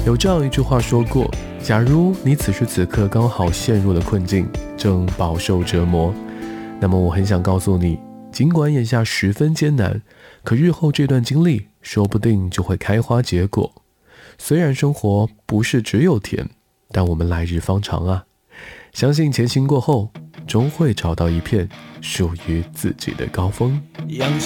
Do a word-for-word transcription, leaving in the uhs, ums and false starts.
有这样一句话说过，假如你此时此刻刚好陷入了困境，正饱受折磨，那么我很想告诉你，尽管眼下十分艰难，可日后这段经历说不定就会开花结果。虽然生活不是只有甜，但我们来日方长啊，相信前行过后，终会找到一片属于自己的高峰。 阳